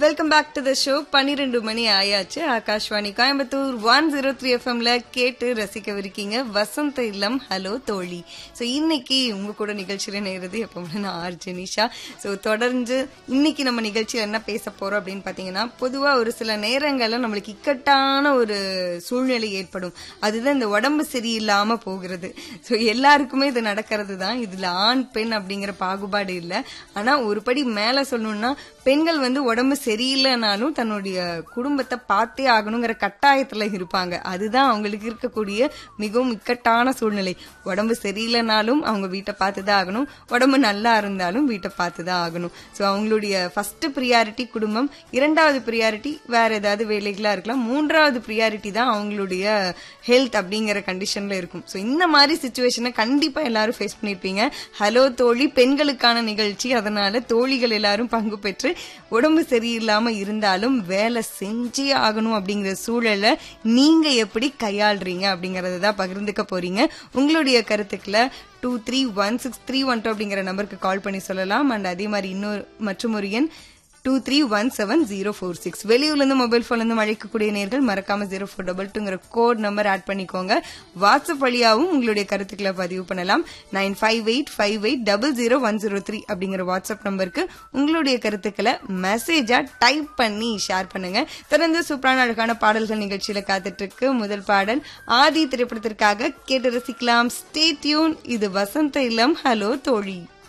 Welcome back to the show. 12 மணி ஆயாச்சு. ஆகாஷ்வாணி கோயம்புத்தூர் 103 எஃப்எம்ல கேட்டு ரசிக்கவிருக்கீங்க வசந்த இல்லம் ஹலோ தோழி. ஸோ இன்னைக்கு உங்க கூட நிகழ்ச்சியில நேருது எப்பவுமே நான் ஆர்ஜே நிஷா. ஸோ தொடர்ந்து இன்னைக்கு நம்ம நிகழ்ச்சியில் என்ன பேச போறோம் அப்படின்னு பாத்தீங்கன்னா, பொதுவா ஒரு சில நேரங்கள்ல நம்மளுக்கு இக்கட்டான ஒரு சூழ்நிலை ஏற்படும். அதுதான் இந்த உடம்பு சரியில்லாம போகிறது. ஸோ எல்லாருக்குமே இது நடக்கிறது தான். இதுல ஆண் பெண் அப்படிங்கிற பாகுபாடு இல்லை. ஆனா ஒரு படி மேல சொல்லணும்னா, பெண்கள் உடம்பு சரியில்லைனாலும் தன்னுடைய குடும்பத்தை பார்த்தே ஆகணுங்கிற கட்டாயத்துல இருப்பாங்க. அதுதான் அவங்களுக்கு இருக்கக்கூடிய மிகவும் இக்கட்டான சூழ்நிலை. உடம்பு சரியில்லைனாலும் அவங்க வீட்டை பார்த்துதான் ஆகணும், உடம்பு நல்லா இருந்தாலும் வீட்டை பார்த்துதான் ஆகணும். ஸோ அவங்களுடைய ஃபர்ஸ்ட் ப்ரியாரிட்டி குடும்பம், இரண்டாவது ப்ரியாரிட்டி வேற ஏதாவது வேலைகளா இருக்கலாம், மூன்றாவது ப்ரியாரிட்டி தான் அவங்களுடைய ஹெல்த் அப்படிங்கிற கண்டிஷன்ல இருக்கும். ஸோ இந்த மாதிரி சிச்சுவேஷனை கண்டிப்பா எல்லாரும் ஃபேஸ் பண்ணிருப்பீங்க. ஹலோ தோழி பெண்களுக்கான நிகழ்ச்சி, அதனால தோழிகள் எல்லாரும் பங்கு பெற்று உடம்பு சரியில்லாம இருந்தாலும் வேலை செஞ்சே ஆகணும் அப்படிங்கிற சூழலை நீங்க எப்படி கையாளுறீங்க அப்படிங்கறதான் பகிர்ந்துக்க போறீங்க. உங்களுடைய கருத்துக்களை 231631 அப்படிங்கிற நம்பருக்கு கால் பண்ணி சொல்லலாம். அண்ட் அதே மாதிரி மற்றும் ஒரு எண் 23170046. வெளியூர்ல இருந்து மொபைல் போன்ல இருந்து அழைக்கக்கூடிய நேர்கள் மறக்காம 0422 கோட் நம்பர் ஆட் பண்ணிக்கோங்க. வாட்ஸ்அப் வழியாவும் உங்களுடைய கருத்துக்களை பதிவு பண்ணலாம். 9585800103 அப்படிங்கிற வாட்ஸ்அப் நம்பருக்கு உங்களுடைய கருத்துக்களை மெசேஜா டைப் பண்ணி ஷேர் பண்ணுங்க. தொடர்ந்து சூப்பரான அழகான பாடல்கள் நிகழ்ச்சியில காத்துட்டு இருக்கு. முதல் பாடல் ஆதி திரைப்படத்திற்காக கேட்டு ரசிக்கலாம். Stay tune. இது வசந்த இல்லம் ஹலோ தோழி.